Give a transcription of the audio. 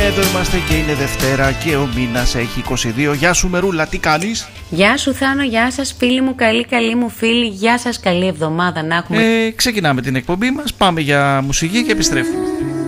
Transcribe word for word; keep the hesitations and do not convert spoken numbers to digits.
εδώ είμαστε και είναι Δευτέρα και ο μήνας έχει είκοσι δύο. Γεια σου Μερούλα, τι κάνεις? Γεια σου Θάνο, γεια σας φίλοι μου, καλή καλή μου φίλη. Γεια σας, καλή εβδομάδα να έχουμε. ε, Ξεκινάμε την εκπομπή μας, πάμε για μουσική και επιστρέφουμε.